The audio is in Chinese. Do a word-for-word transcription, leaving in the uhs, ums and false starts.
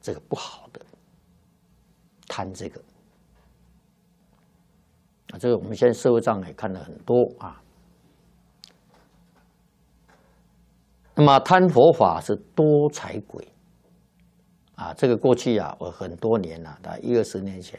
这个不好的，贪这个啊，这个我们现在社会上也看了很多啊。那么贪佛法是多财鬼啊，这个过去啊，我很多年了、啊，大概一二十年前